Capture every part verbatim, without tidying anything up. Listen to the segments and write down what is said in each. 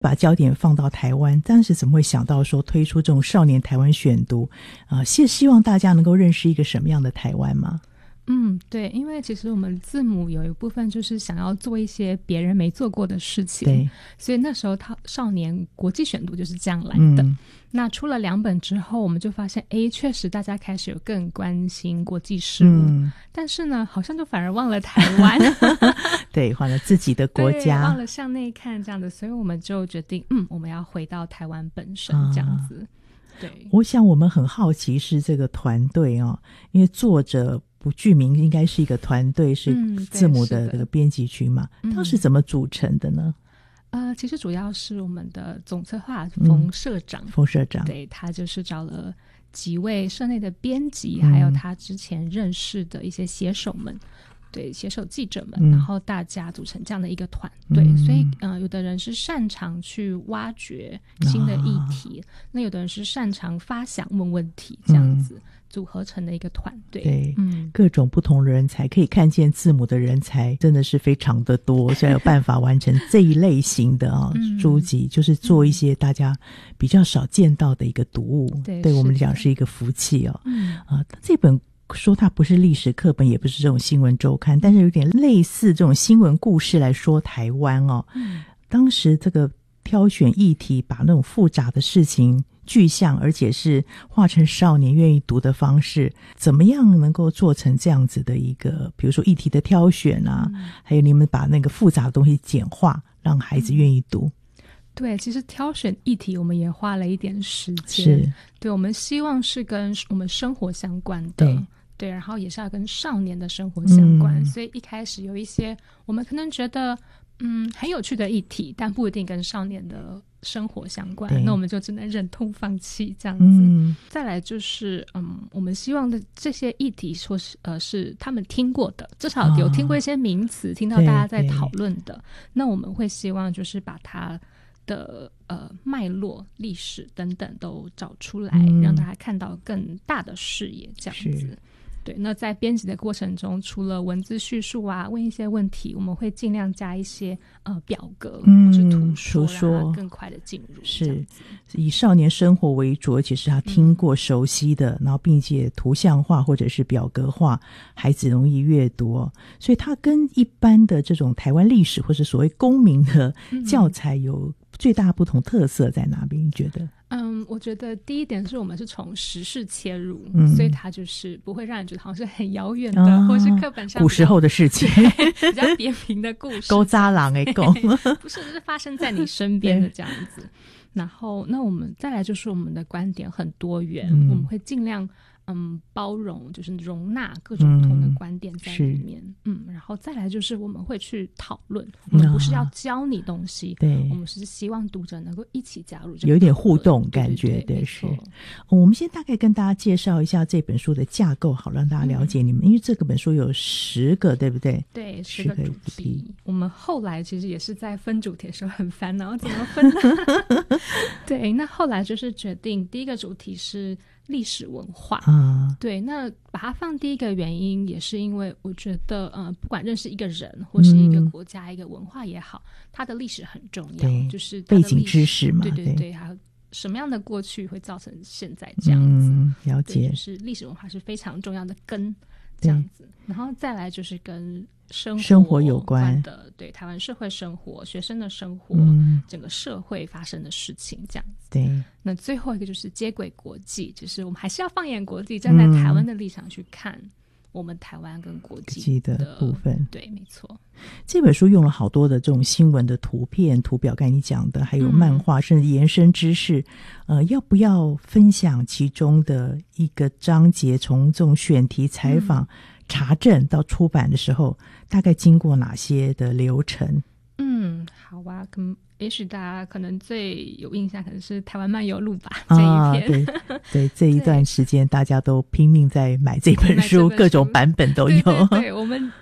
把焦点放到台湾，当时怎么会想到说推出这种少年台湾选读啊？是希望大家能够认识一个什么样的台湾吗？ 嗯，对，因为其实我们字母有一部分就是想要做一些别人没做过的事情， 对， 所以那时候他少年国际选读就是这样来的。嗯，那出了两本之后，我们就发现，哎，确实大家开始有更关心国际事务，嗯，但是呢，好像就反而忘了台湾， 对，忘了自己的国家， 忘了向内看这样的，所以我们就决定，嗯，我们要回到台湾本身这样子。啊，对， 我想我们很好奇是这个团队哦，因为作者不具名，应该是一个团队，是字母的这个编辑群嘛，嗯，当时怎么组成的呢？ 呃，其实主要是我们的总策划冯社长， 冯，嗯，社长， 对，他就是找了几位社内的编辑，嗯，还有他之前认识的一些写手们，对，写手记者们，嗯，然后大家组成这样的一个团队，嗯，所以呃，有的人是擅长去挖掘新的议题，啊，那有的人是擅长发想问问题，这样子，嗯，组合成的一个团队。 对，嗯，各种不同的人才，可以看见字母的人才真的是非常的多，所以有办法完成这一类型的啊，嗯，书籍，就是做一些大家比较少见到的一个读物，对，对我们讲是一个福气哦。嗯，啊，这本说它不是历史课本，也不是这种新闻周刊，但是有点类似这种新闻故事来说台湾哦。嗯，当时这个挑选议题，把那种复杂的事情具象，而且是画成少年愿意读的方式，怎么样能够做成这样子的一个，比如说议题的挑选啊，嗯，还有你们把那个复杂的东西简化，让孩子愿意读。 对，其实挑选议题我们也花了一点时间， 是， 对，我们希望是跟我们生活相关的，对，对，然后也是要跟少年的生活相关，嗯，所以一开始有一些我们可能觉得嗯很有趣的议题，但不一定跟少年的生活相关，那我们就只能忍痛放弃这样子。嗯，再来就是嗯我们希望的这些议题说是呃是他们听过的，至少有听过一些名词，啊，听到大家在讨论的，那我们会希望就是把它的呃脉络、历史等等都找出来，嗯，让大家看到更大的视野这样子。对，那在编辑的过程中，除了文字叙述啊，问一些问题，我们会尽量加一些呃表格，嗯，或是图说，让它更快的进入。 是以少年生活为主，而且是他听过、熟悉的，嗯，然后并且图像化或者是表格化，孩子容易阅读，哦，所以它跟一般的这种台湾历史或是所谓公民的教材有最大不同特色在哪边？你觉得？ 嗯，我觉得第一点是我们是从时事切入，嗯，所以它就是不会让人觉得好像是很遥远的，啊，或是课本上古时候的事情， 比较扁平的故事， 勾渣郎哎，勾不是，就是发生在你身边的这样子。然后，那我们再来就是我们的观点很多元，嗯，我们会尽量嗯包容，就是容纳各种不同的观点在里面，嗯，嗯然后再来就是我们会去讨论，我们不是要教你东西，对，啊，我们是希望读者能够一起加入这个， 有一点互动感觉，对，对对是。我们先大概跟大家介绍一下这本书的架构，好让大家了解你们，嗯，因为这个本书有十个，对不对？ 对，十个主题。我们后来其实也是在分主题的时候很烦恼怎么分呢？对，那后来就是决定第一个主题是历史文化，啊，对，那把它放第一个原因也是因为我觉得呃，不管认识一个人或是一个国家，嗯，一个文化也好，它的历史很重要，就是它的背景知识嘛， 对对 对, 对，还有什么样的过去会造成现在这样子， 嗯，了解， 就是历史文化是非常重要的根这样子，然后再来就是跟生活生活有关的，对，台湾社会生活、学生的生活，嗯，整个社会发生的事情这样子。 对， 那最后一个就是接轨国际，就是我们还是要放眼国际，站在台湾的立场去看我们台湾跟国际 的, 的部分。 对，没错。 这本书用了好多的这种新闻的图片、图表，刚才你讲的，还有漫画，嗯，甚至延伸知识。呃，要不要分享其中的一个章节？从这种选题、采访、嗯、查证到出版的时候，大概经过哪些的流程？ 嗯，好啊，可能也许大家可能最有印象，可能是台湾漫游录吧，啊，这一篇。 对对，这一段时间大家都拼命在买这本书，各种版本都有。 对对对，我们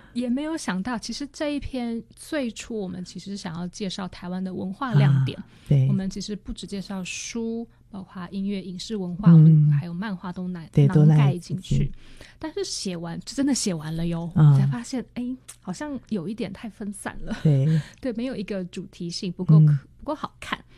也没有想到，其实这一篇最初我们其实想要介绍台湾的文化亮点，啊、 对， 我们其实不只介绍书，包括音乐、影视文化，嗯、我们还有漫画都囊囊盖进去。但是写完，真的写完了哟，啊、才发现，哎，好像有一点太分散了， 对， 对，没有一个主题性，不够、嗯、不够好看。